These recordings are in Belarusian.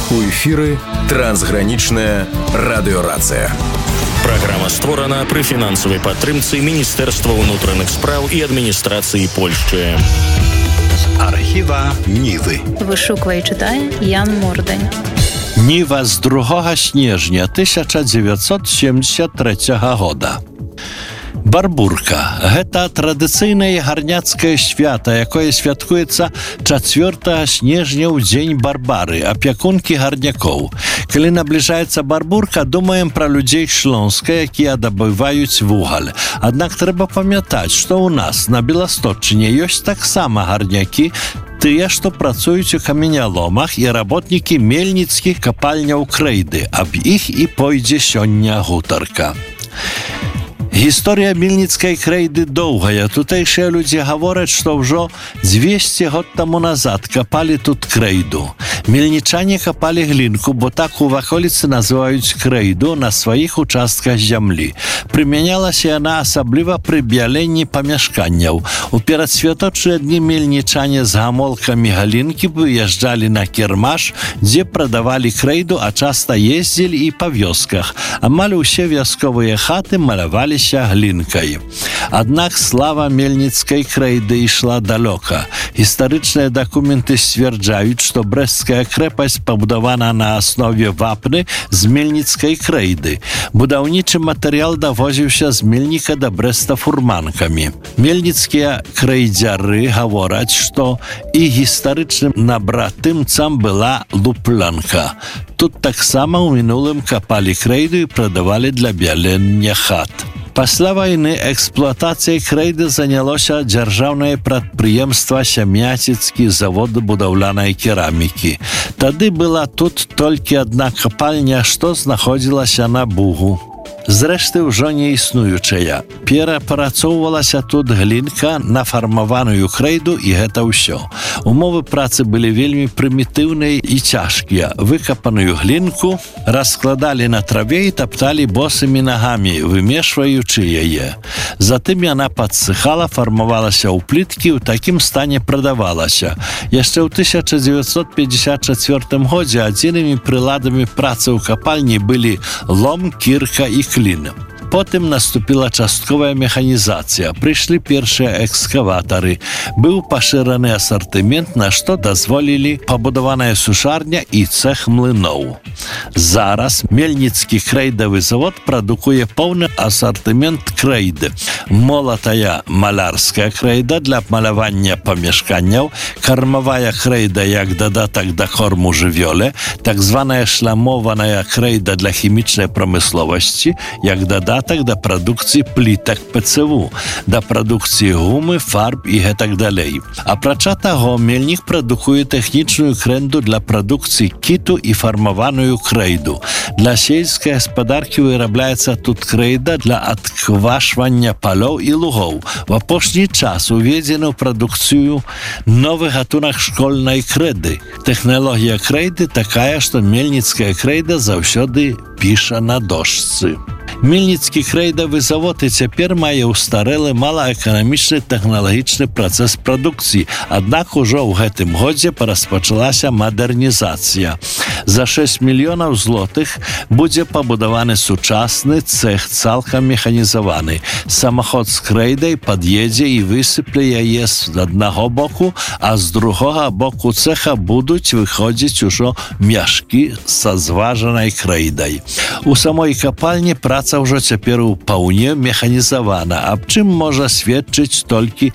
У эфіры трансгранічная радыёрацыя. Праграма створана пры фінансавай падтрымцы Міністэрства ўнутраных спраў і адміністрацыі Польшчы. З архіва Нівы. Вышуквае і чытае Ян Мордань. Ніва з 2 снежня 1973 года. Барбурка – гэта традыцыйнае гарняцкае свята, якое святкуецца 4 снежня ў дзень Барбары, апякункі гарнякоў. Калі набліжаецца Барбурка, думаем пра людзей Шлонска, якія дабываюць вугаль. Аднак трэба памятаць, што ў нас на Беласточчыне ёсць таксама гарнякі, тыя, што працуюць у каменяломах, і работнікі мельніцкіх капальняў Крэйды. Аб іх і пойдзе сёння гутарка. Гісторыя мельніцкай Крэйды доўгая. Тутэйшыя людзі гавораць, што ўжо 200 год таму назад капалі тут Крэйду. Мельнічане капалі глінку, бо так у ваколіцы называюць Крэйду на сваіх участках зямлі. Прымянялася яна асабліва пры бяленні памяшканняў. У перадсвяточныя дні мельнічане з гамолкамі галінкі выязджалі на кірмаш, дзе прадавалі Крэйду, а часта ездзілі і па вёсках. Амаль усе вясковыя хаты маляваліся глінкай. Аднак слава мельніцкай Крэйды ішла далёка. Гістарычныя дакументы сцвярджаюць, што брэсцкая крэпасць пабудавана на аснове вапны з мельніцкай Крэйды. Будаўнічы матэрыял давозіўся з мельніка да Брэста фурманкамі. Мельніцкія крэйдзяры гавораць, што і гістарычным набратымцам была луплянка. Тут таксама ў мінулым капалі Крэйду і прадавалі для бялення хат. Пасля вайны эксплуатацыяй Крэйды занялося дзяржаўнае прадпрыемства Сямяціцкі завод будаўлянай керамікі. Тады была тут толькі адна капальня, што знаходзілася на Бугу. Зрэшты, ўжо не існуючая. Перапрацоўвалася тут глінка на фармаваную Крэйду, і гэта ўсё. Умовы працы былі вельмі прымітыўныя і цяжкія. Выкапаную глінку раскладалі на траве і тапталі босымі нагамі, вымешваючы яе. Затым яна падсыхала, фармавалася ў пліткі, у такім стане прадавалася. Яшчэ ў 1954 годзе адзінымі прыладамі працы ў капальні былі лом, кірка і клін. Потым наступіла частковая механізацыя. Прыйшлі першыя экскаватары. Быў пашыраны асартымент, на што дазволілі пабудаваная сушарня і цэх млыноў. Зараз мельніцкі крэйдавы завод прадукуе поўны асартымент крэйды. Молатая малярская крэйда для малявання памяшканняў, кармавая крэйда як дадатак да корму жывёле, так званая шламованая крэйда для хімічнай прамысловасці, як дадатак да прадукцыі плітак ПЦУ, да прадукцыі гумы, фарб і гэтак далей. Апрача таго, мельнік прадукуе тэхнічную крэйду для прадукцыі кіту і фармаваную крэйду. Для сельскай гаспадаркі вырабляецца тут крэйда для адквашвання палёў і лугоў. В апошні час уведзены ў прадукцыю новы гатунак школьнай крэйды. Тэхналогія крэйды такая, што мельніцкая крэйда заўсёды піша на дошцы. Мельніцкі крэйдавы завод і цяпер мае ўстарэлы малаэканамічны тэхналагічны працэс прадукцыі, аднак ужо ў гэтым годзе распачалася мадэрнізацыя. За 6 мільёнаў злотых будзе пабудаваны сучасны цэх, цалкам механізаваны. Самаход з крэйдай пад'едзе і высыпле яе з аднаго боку, а з другога боку цэха будуць выходзіць ужо мяшкі са зважанай крэйдай. У самой капальні праца ўжо цяпер упаўне механізавана, аб чым можа сведчыць толькі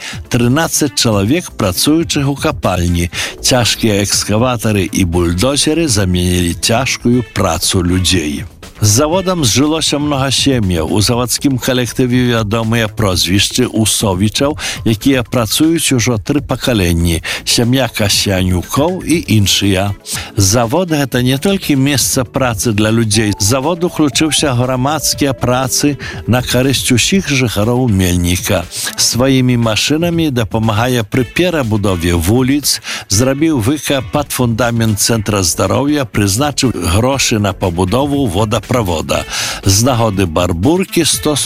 13 чалавек, працуючых у капальні. Цяжкія экскаватары і бульдозеры заменілі цяжкую працу людзей. З заводам зжылося многа сем'яў. У завадскім калектыве вядомыя прозвішчы Усовічаў, якія працуюць ужо 3 пакаленні, сям'я Касянюкоў і іншыя. Завод – гэта не толькі месца працы для людзей. Завод уключыўся грамадскія працы на карысць усіх жыхароў мельніка. Сваімі машынамі дапамагае пры перабудове вуліц, зрабіў выкап пад фундамент цэнтра здароўя, прызначыў грошы на пабудову водапровода. З нагоды Барбуркі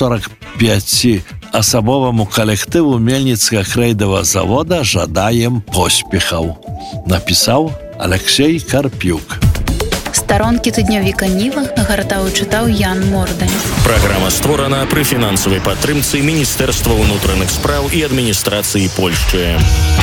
145-асабоваму калектыву Мельніцкага крэйдавага завода жадаем поспехаў. Напісаў Алексей Карпюк. Старонкі тыднёвіка Ніва гартаў і чытаў Ян Мордань. Праграма створана пры фінансавай падтрымцы Міністэрства ўнутраных спраў і адміністрацыі Польшчы.